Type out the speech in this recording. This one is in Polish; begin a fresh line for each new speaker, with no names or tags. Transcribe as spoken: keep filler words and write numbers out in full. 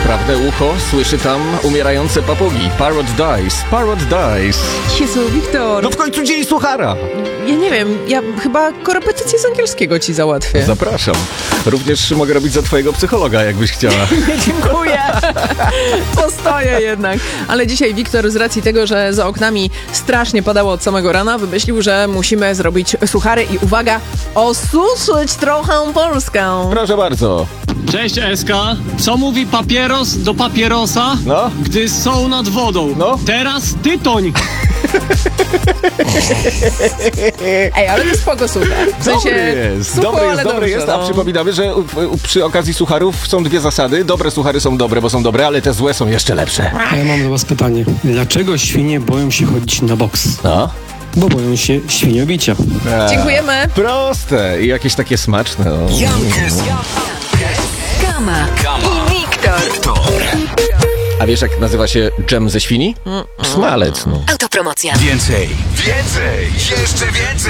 Sprawne ucho słyszy tam umierające papugi. Parrot dies, parrot dies.
Jezu, Wiktor.
No w końcu dzień suchara.
Ja nie wiem, ja chyba korepetycję z angielskiego ci załatwię.
Zapraszam. Również mogę robić za twojego psychologa, jakbyś chciała.
Nie, dziękuję. Postoję jednak. Ale dzisiaj Wiktor z racji tego, że za oknami strasznie padało od samego rana, wymyślił, że musimy zrobić suchary i uwaga, osuszyć trochę Polskę.
Proszę bardzo.
Cześć Eska, co mówi papieros do papierosa,
No?
gdy są nad wodą?
No?
Teraz tytoń!
Ej, ale to spoko suche. W sensie
Dobry jest,
sucho,
dobry jest,
ale
dobry
dobrze,
jest.
no.
A przypominamy, że u, u, przy okazji sucharów są dwie zasady. Dobre suchary są dobre, bo są dobre, ale te złe są jeszcze lepsze.
A ja mam do was pytanie. Dlaczego świnie boją się chodzić na boks?
No?
Bo boją się świniobicia.
Eee,
Dziękujemy.
Proste i jakieś takie smaczne. O.
Kama i Wiktor.
A wiesz, jak nazywa się dżem ze świni? Smalec, no.
Autopromocja.
Więcej, więcej, jeszcze więcej.